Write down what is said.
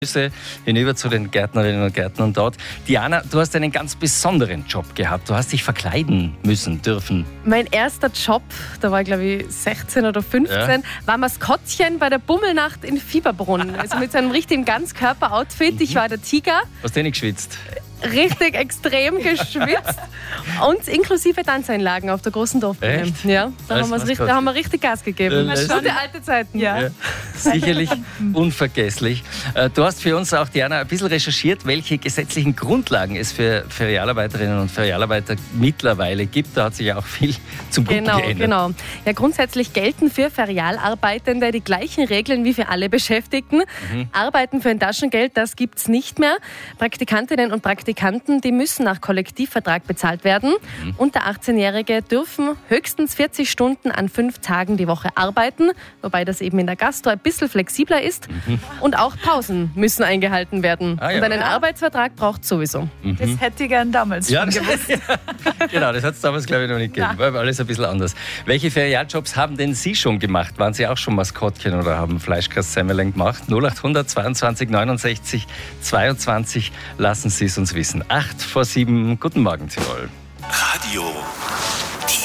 Grüße hinüber zu den Gärtnerinnen und Gärtnern dort. Diana, du hast einen ganz besonderen Job gehabt. Du hast dich verkleiden müssen, dürfen. Mein erster Job, da war ich glaube ich 16 oder 15, war Maskottchen bei der Bummelnacht in Fieberbrunn. Also mit so einem richtigen Ganzkörper-Outfit. Ich war der Tiger. Hast du nicht geschwitzt? Richtig extrem geschwitzt und inklusive Tanzeinlagen auf der großen Dorfbühne. Echt? Ja, da haben wir richtig Gas gegeben. Das Gute alte Zeiten. Ja. Sicherlich unvergesslich. Du hast für uns auch, Diana, ein bisschen recherchiert, welche gesetzlichen Grundlagen es für Ferialarbeiterinnen und Ferialarbeiter mittlerweile gibt. Da hat sich ja auch viel zum Guten geändert. Genau. Ja, grundsätzlich gelten für Ferialarbeitende die gleichen Regeln wie für alle Beschäftigten. Arbeiten für ein Taschengeld, das gibt es nicht mehr. Praktikantinnen und Praktikanten, die müssen nach Kollektivvertrag bezahlt werden. Unter 18-Jährige dürfen höchstens 40 Stunden an 5 Tagen die Woche arbeiten, wobei das eben in der Gastro ein bisschen flexibler ist. Und auch Pausen müssen eingehalten werden. Und einen Arbeitsvertrag braucht sowieso. Das hätte ich gern damals schon gewusst. Genau, das hat es damals, glaube ich, noch nicht gegeben. War alles ein bisschen anders. Welche Ferialjobs haben denn Sie schon gemacht? Waren Sie auch schon Maskottchen oder haben Fleischkastsemmeln gemacht? 0800 22 69 22. Lassen Sie es uns wissen. 8 vor 7. Guten Morgen, Tirol. Radio